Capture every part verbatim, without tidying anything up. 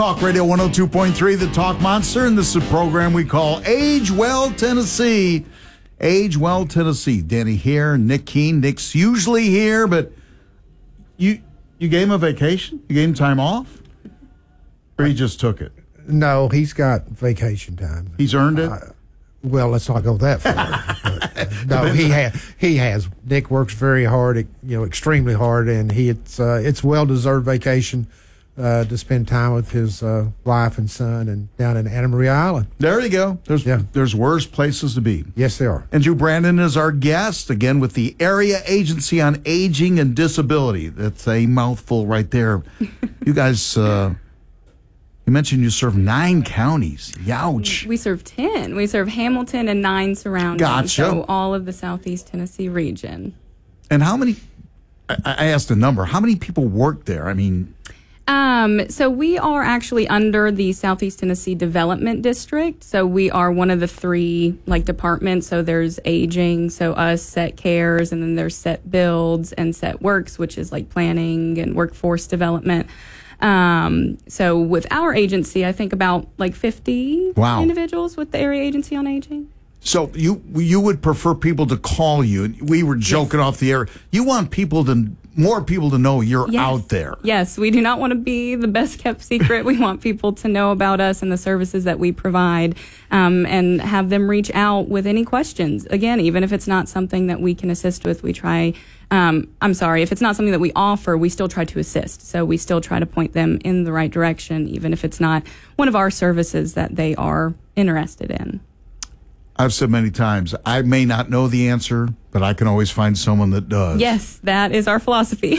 Talk Radio one oh two point three, the Talk Monster, and this is a program we call Age Well Tennessee. Age Well Tennessee. Danny here, Nick Keene. Nick's usually here, but you you gave him a vacation? You gave him time off? Or he just took it? No, he's got vacation time. He's earned it? Uh, well, let's not go that far. But, uh, no, he has. He has. Nick works very hard, you know, extremely hard, and he it's uh, it's well deserved vacation. Uh, to spend time with his uh, wife and son and down in Anna Maria Island. There you go. There's yeah. there's worse places to be. Yes, there are. And Drew Brandon is our guest, again, with the Area Agency on Aging and Disability. That's a mouthful right there. You guys, uh, you mentioned you serve nine counties. Youch. We serve ten. We serve Hamilton and nine surrounding. Gotcha. So all of the Southeast Tennessee region. And how many, I, I asked a number, how many people work there? I mean... Um, so we are actually under the Southeast Tennessee Development District. So we are one of the three like departments. So there's aging, so us, Set Cares, and then there's Set Builds and Set Works, which is like planning and workforce development. Um, so with our agency, I think about like fifty wow. individuals with the Area Agency on Aging. So you you would prefer people to call you. We were joking yes. off the air. You want people to more people to know you're yes. out there. Yes, we do not want to be the best kept secret. We want people to know about us and the services that we provide, um, and have them reach out with any questions. Again, even if it's not something that we can assist with, we try. Um, I'm sorry, if it's not something that we offer, we still try to assist. So we still try to point them in the right direction, even if it's not one of our services that they are interested in. I've said many times, I may not know the answer, but I can always find someone that does. Yes, that is our philosophy.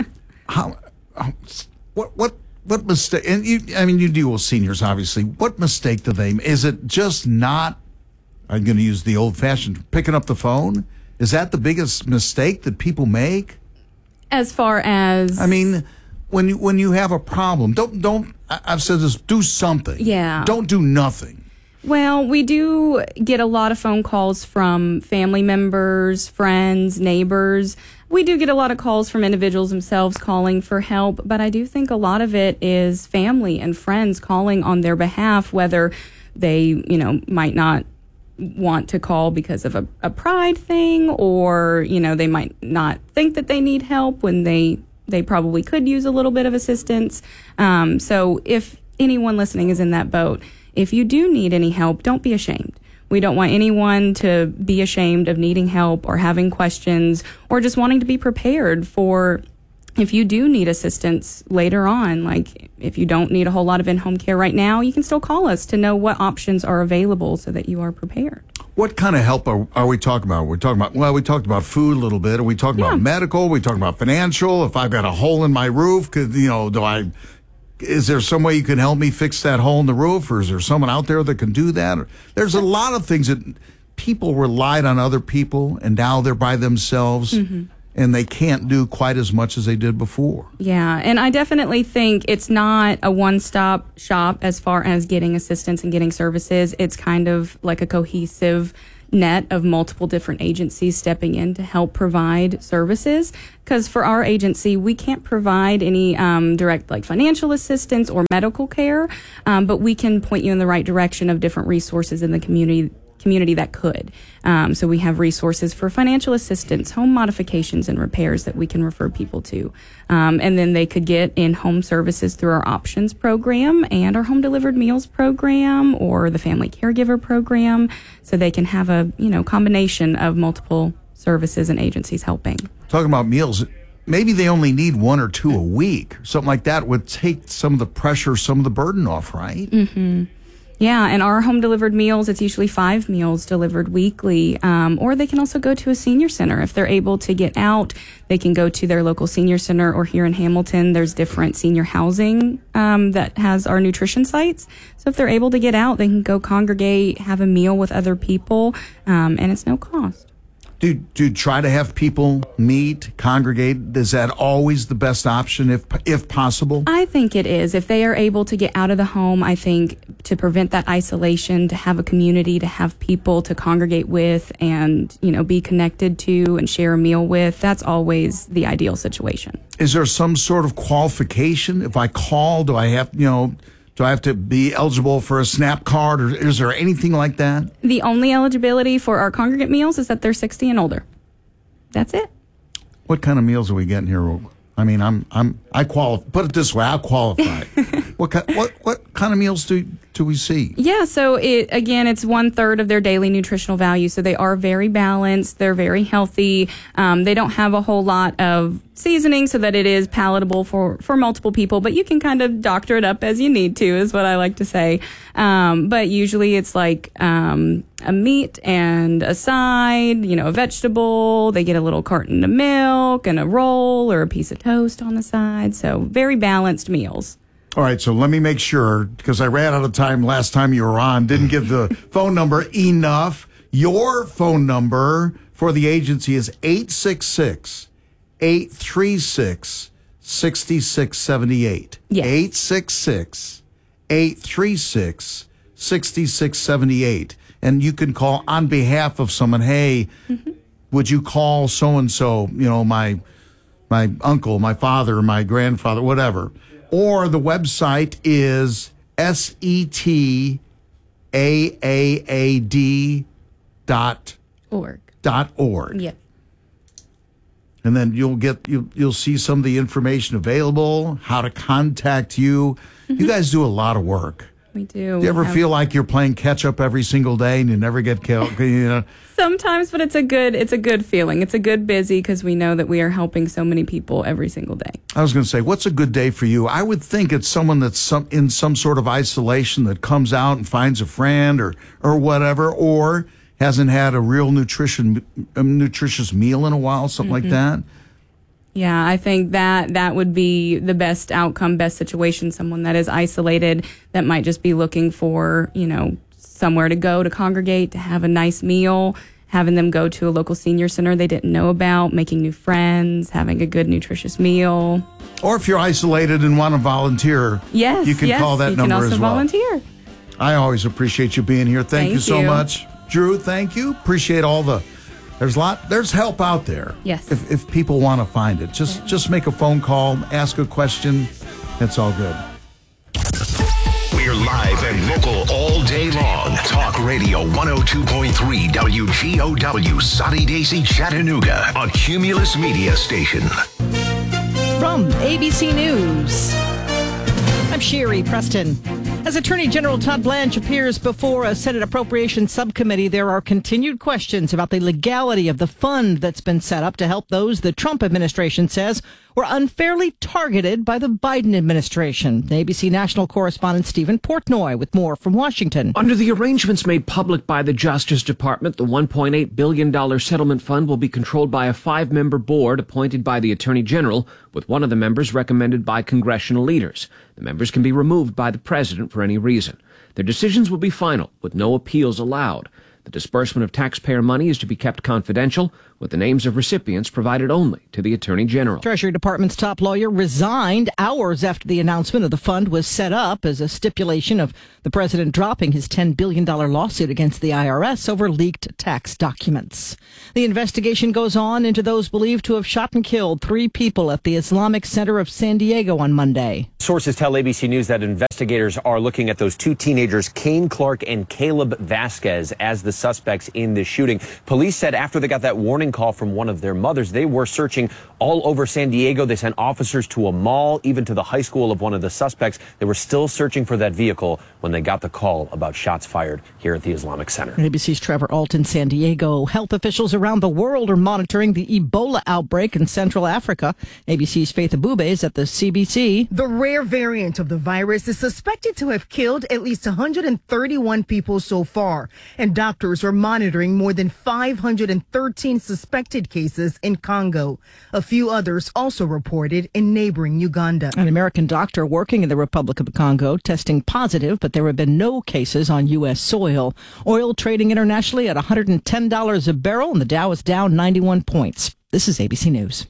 how, how, what, what, what mistake? And you, I mean, you deal with seniors, obviously. What mistake do they? Is it just not? I'm going to use the old-fashioned picking up the phone. Is that the biggest mistake that people make? As far as, I mean, when you when you have a problem, don't don't. I've said this. Do something. Yeah. Don't do nothing. Well, we do get a lot of phone calls from family members, friends, neighbors. We do get a lot of calls from individuals themselves calling for help, but I do think a lot of it is family and friends calling on their behalf, whether they, you know, might not want to call because of a, a pride thing, or, you know, they might not think that they need help when they, they probably could use a little bit of assistance. Um, so if anyone listening is in that boat, if you do need any help, don't be ashamed. We don't want anyone to be ashamed of needing help or having questions or just wanting to be prepared for if you do need assistance later on. Like if you don't need a whole lot of in-home care right now, you can still call us to know what options are available so that you are prepared. What kind of help are, are we talking about? We're talking about, well, we talked about food a little bit. Are we talking yeah. about medical? Are we talking about financial? If I've got a hole in my roof, could, you know, do I... Is there some way you can help me fix that hole in the roof, or is there someone out there that can do that? There's a lot of things that people relied on other people, and now they're by themselves, mm-hmm. and they can't do quite as much as they did before. Yeah, and I definitely think it's not a one-stop shop as far as getting assistance and getting services. It's kind of like a cohesive net of multiple different agencies stepping in to help provide services. Because for our agency, we can't provide any um, direct like financial assistance or medical care, um, but we can point you in the right direction of different resources in the community community that could. Um, so we have resources for financial assistance, home modifications and repairs that we can refer people to. Um, and then they could get in-home services through our options program and our home delivered meals program or the family caregiver program. So they can have a, you know, combination of multiple services and agencies helping. Talking about meals, maybe they only need one or two a week. Something like that would take some of the pressure, some of the burden off, right? Mm-hmm. Yeah, and our home delivered meals, it's usually five meals delivered weekly, um, or they can also go to a senior center. If they're able to get out, they can go to their local senior center, or here in Hamilton, there's different senior housing um, that has our nutrition sites. So if they're able to get out, they can go congregate, have a meal with other people, um, and it's no cost. Do, do you try to have people meet, congregate? Is that always the best option if if possible? I think it is. If they are able to get out of the home, I think to prevent that isolation, to have a community, to have people to congregate with and, you know, be connected to and share a meal with, that's always the ideal situation. Is there some sort of qualification? If I call, do I have, you know, Do I have to be eligible for a SNAP card, or is there anything like that? The only eligibility for our congregate meals is that they're sixty and older. That's it. What kind of meals are we getting here? I mean, I'm I'm I qualify. Put it this way, I qualify. what kind what what kind of meals do do we see? Yeah, so it again, it's one third of their daily nutritional value. So they are very balanced. They're very healthy. Um, they don't have a whole lot of seasoning, so that it is palatable for for multiple people. But you can kind of doctor it up as you need to, is what I like to say. Um, but usually it's like um, a meat and a side, you know, a vegetable. They get a little carton of milk and a roll or a piece of toast on the side. So very balanced meals. All right, so let me make sure, because I ran out of time last time you were on, didn't give the phone number enough. Your phone number for the agency is eight six six, eight three six, six six seven eight. Yes. eight six six, eight three six, six six seven eight. And you can call on behalf of someone, hey, mm-hmm. would you call so-and-so, you know, my my uncle, my father, my grandfather, whatever. Or the website is S E T A A A D dot org. Dot org. Yep. And then you'll get you you'll see some of the information available, how to contact you. Mm-hmm. You guys do a lot of work. We do. Do you ever have... feel like you're playing catch up every single day and you never get killed? You know? Sometimes, but it's a good it's a good feeling. It's a good busy because we know that we are helping so many people every single day. I was going to say, what's a good day for you? I would think it's someone that's some, in some sort of isolation that comes out and finds a friend or or whatever, or hasn't had a real nutrition a nutritious meal in a while, something mm-hmm. like that. Yeah, I think that that would be the best outcome, best situation. Someone that is isolated, that might just be looking for, you know, somewhere to go to congregate, to have a nice meal, having them go to a local senior center they didn't know about, making new friends, having a good nutritious meal. Or if you're isolated and want to volunteer, yes, you can yes, call that you number can also as well. Volunteer. I always appreciate you being here. Thank, Thank you so you. much. Drew, thank you. Appreciate all the There's a lot. There's help out there. Yes. If, if people want to find it, just just make a phone call, ask a question. It's all good. We're live and local all day long. Talk Radio one oh two point three W G O W, Soddy Daisy, Chattanooga, a Cumulus media station. From A B C News, I'm Sherry Preston. As Attorney General Todd Blanche appears before a Senate Appropriations Subcommittee, there are continued questions about the legality of the fund that's been set up to help those the Trump administration says were unfairly targeted by the Biden administration. A B C national correspondent Stephen Portnoy with more from Washington. Under the arrangements made public by the Justice Department, the one point eight billion dollars settlement fund will be controlled by a five-member board appointed by the Attorney General, with one of the members recommended by congressional leaders. The members can be removed by the president for any reason. Their decisions will be final, with no appeals allowed. The disbursement of taxpayer money is to be kept confidential, with the names of recipients provided only to the Attorney General. Treasury Department's top lawyer resigned hours after the announcement of the fund was set up as a stipulation of the president dropping his ten billion dollars lawsuit against the I R S over leaked tax documents. The investigation goes on into those believed to have shot and killed three people at the Islamic Center of San Diego on Monday. Sources tell A B C News that investigators are looking at those two teenagers, Kane Clark and Caleb Vasquez, as the suspects in this shooting. Police said after they got that warning call from one of their mothers, they were searching all over San Diego. They sent officers to a mall, even to the high school of one of the suspects. They were still searching for that vehicle when they got the call about shots fired here at the Islamic Center. A B C's Trevor Alt in San Diego. Health officials around the world are monitoring the Ebola outbreak in Central Africa. A B C's Faith Abube is at the C B C. The rare variant of the virus is suspected to have killed at least one hundred thirty-one people so far, and doctors are monitoring more than five hundred thirteen suspected cases in Congo. A few others also reported in neighboring Uganda. An American doctor working in the Republic of the Congo testing positive, but there have been no cases on U S soil. Oil trading internationally at one hundred ten dollars a barrel, and the Dow is down ninety-one points. This is A B C News.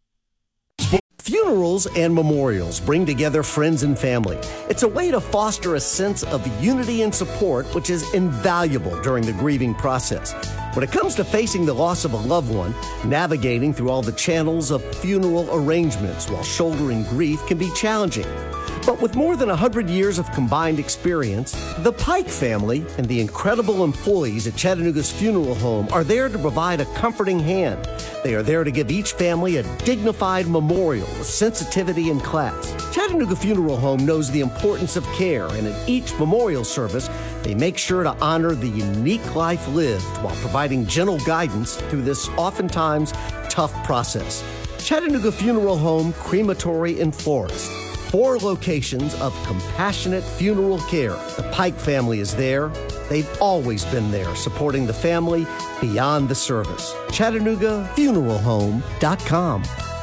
Funerals and memorials bring together friends and family. It's a way to foster a sense of unity and support, which is invaluable during the grieving process. When it comes to facing the loss of a loved one, navigating through all the channels of funeral arrangements while shouldering grief can be challenging. But with more than one hundred years of combined experience, the Pike family and the incredible employees at Chattanooga's funeral home are there to provide a comforting hand. They are there to give each family a dignified memorial with sensitivity and class. Chattanooga Funeral Home knows the importance of care, and in each memorial service, they make sure to honor the unique life lived while providing gentle guidance through this oftentimes tough process. Chattanooga Funeral Home, Crematory, and Florist. Four locations of compassionate funeral care. The Pike family is there. They've always been there, supporting the family beyond the service. Chattanooga Funeral Home dot com.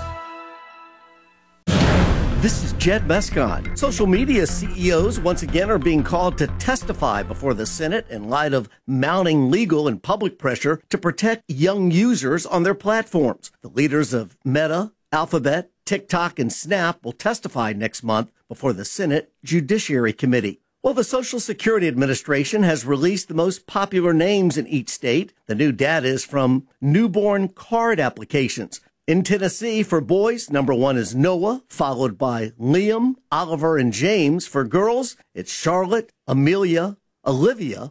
This is Jed Mescon. Social media C E Os once again are being called to testify before the Senate in light of mounting legal and public pressure to protect young users on their platforms. The leaders of Meta, Alphabet, TikTok, and Snap will testify next month before the Senate Judiciary Committee. Well, the Social Security Administration has released the most popular names in each state. The new data is from newborn card applications. In Tennessee, for boys, number one is Noah, followed by Liam, Oliver, and James. For girls, it's Charlotte, Amelia, Olivia.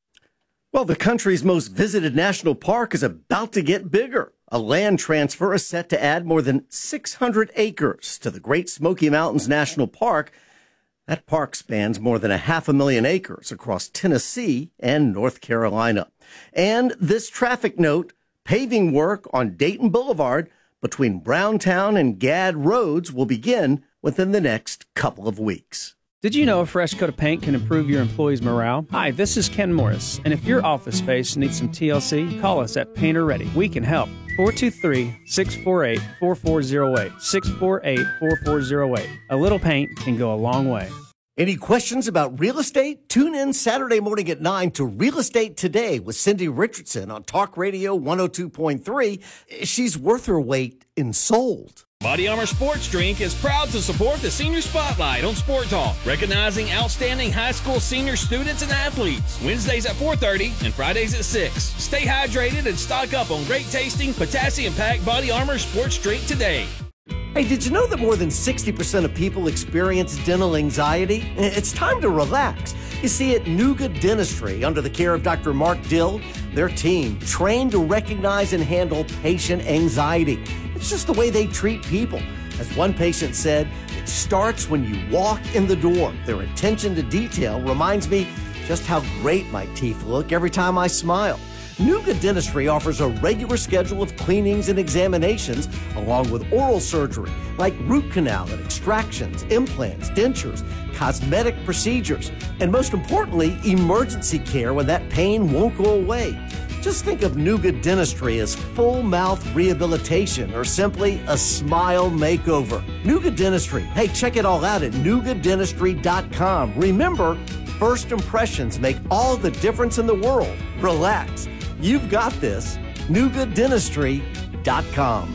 Well, the country's most visited national park is about to get bigger. A land transfer is set to add more than six hundred acres to the Great Smoky Mountains National Park. That park spans more than a half a million acres across Tennessee and North Carolina. And this traffic note, paving work on Dayton Boulevard between Browntown and Gadd Roads will begin within the next couple of weeks. Did you know a fresh coat of paint can improve your employees' morale? Hi, this is Ken Morris, and if your office space needs some T L C, call us at Painter Ready. We can help. four two three, six four eight, four four zero eight, six four eight, four four zero eight. A little paint can go a long way. Any questions about real estate? Tune in Saturday morning at nine to Real Estate Today with Cindy Richardson on Talk Radio one oh two point three. She's worth her weight in sold. Body Armor Sports Drink is proud to support the Senior Spotlight on Sport Talk, recognizing outstanding high school senior students and athletes. Wednesdays at four thirty and Fridays at six. Stay hydrated and stock up on great tasting, potassium-packed Body Armor Sports Drink today. Hey, did you know that more than sixty percent of people experience dental anxiety? It's time to relax. You see, at Nuga Dentistry, under the care of Doctor Mark Dill, their team trained to recognize and handle patient anxiety. It's just the way they treat people. As one patient said, it starts when you walk in the door. Their attention to detail reminds me just how great my teeth look every time I smile. Nuga Dentistry offers a regular schedule of cleanings and examinations, along with oral surgery, like root canal and extractions, implants, dentures, cosmetic procedures, and most importantly, emergency care when that pain won't go away. Just think of Nuga Dentistry as full mouth rehabilitation or simply a smile makeover. Nuga Dentistry. Hey, check it all out at nuga dentistry dot com. Remember, first impressions make all the difference in the world. Relax. You've got this. nuga dentistry dot com.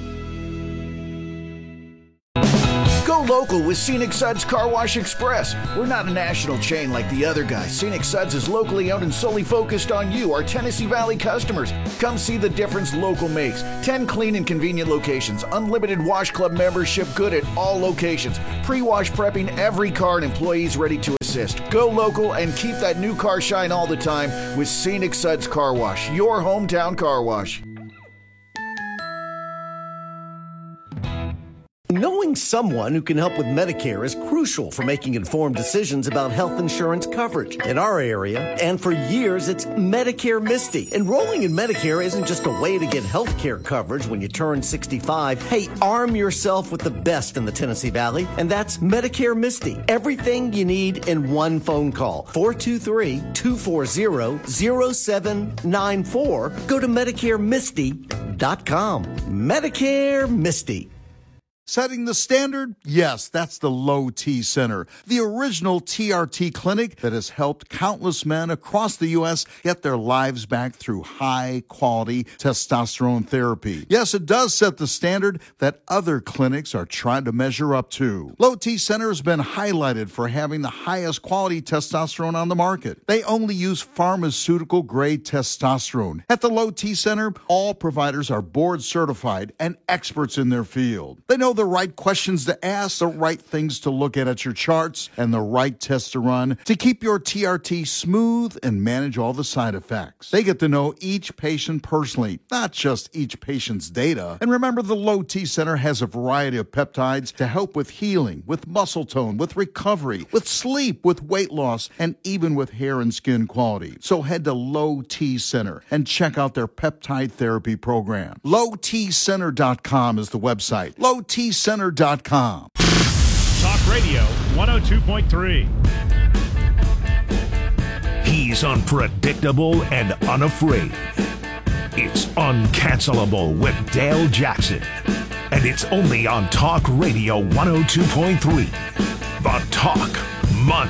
Go local with Scenic Suds Car Wash Express. We're not a national chain like the other guys. Scenic Suds is locally owned and solely focused on you, our Tennessee Valley customers. Come see the difference local makes. ten clean and convenient locations. Unlimited Wash Club membership good at all locations. Pre-wash prepping every car and employees ready to assist. Go local and keep that new car shine all the time with Scenic Suds Car Wash, your hometown car wash. Knowing someone who can help with Medicare is crucial for making informed decisions about health insurance coverage. In our area, and for years, it's Medicare Misty. Enrolling in Medicare isn't just a way to get health care coverage when you turn sixty-five. Hey, arm yourself with the best in the Tennessee Valley, and that's Medicare Misty. Everything you need in one phone call. four two three, two four zero, zero seven nine four. Go to medicare misty dot com. Medicare Misty. Setting the standard? Yes, that's the Low T Center, the original T R T clinic that has helped countless men across the U S get their lives back through high-quality testosterone therapy. Yes, it does set the standard that other clinics are trying to measure up to. Low T Center has been highlighted for having the highest quality testosterone on the market. They only use pharmaceutical-grade testosterone. At the Low T Center, all providers are board-certified and experts in their field. They know know the right questions to ask, the right things to look at at your charts, and the right tests to run to keep your T R T smooth and manage all the side effects. They get to know each patient personally, not just each patient's data. And remember, the Low T Center has a variety of peptides to help with healing, with muscle tone, with recovery, with sleep, with weight loss, and even with hair and skin quality. So head to Low T Center and check out their peptide therapy program. low t center dot com is the website. low t center dot com. Talk Radio one oh two point three. He's unpredictable and unafraid. It's Uncancelable with Dale Jackson. And it's only on Talk Radio one oh two point three. The Talk Monster.